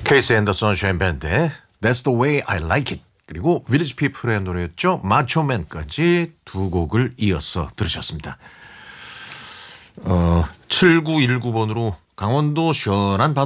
케이스 앤더슨 쉔밴드의 That's the way I like it, 그리고 빌리지 피플의 노래였죠. 마초맨까지 두 곡을 이어서 들으셨습니다. 7919번으로 강원도 시원한 바다